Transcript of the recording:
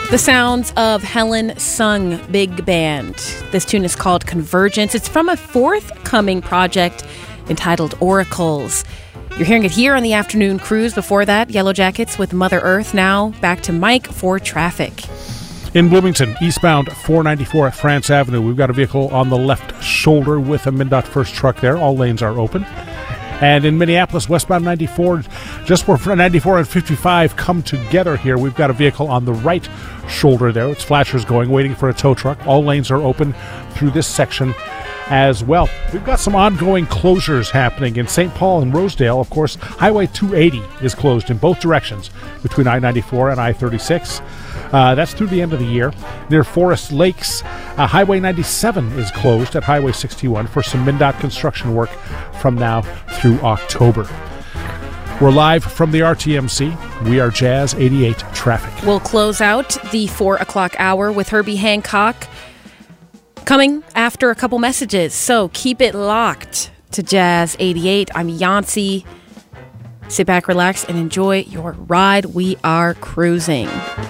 The sounds of Helen Sung Big Band. This tune is called Convergence. It's from a forthcoming project entitled Oracles. You're hearing it here on the afternoon cruise. Before that, Yellow Jackets with Mother Earth. Now back to Mike for traffic. In Bloomington, eastbound 494 at France Avenue, we've got a vehicle on the left shoulder with a MnDOT first truck there. All lanes are open. And in Minneapolis, westbound 94, just where 94 and 55 come together here, we've got a vehicle on the right shoulder there. It's flashers going, waiting for a tow truck. All lanes are open through this section as well. We've got some ongoing closures happening in St. Paul and Rosedale. Of course, Highway 280 is closed in both directions between I-94 and I-36. That's through the end of the year. Near Forest Lakes, Highway 97 is closed at Highway 61 for some MnDOT construction work from now through October. We're live from the RTMC. We are Jazz 88 Traffic. We'll close out the 4 o'clock hour with Herbie Hancock coming after a couple messages. So keep it locked to Jazz 88. I'm Yancy. Sit back, relax, and enjoy your ride. We are cruising.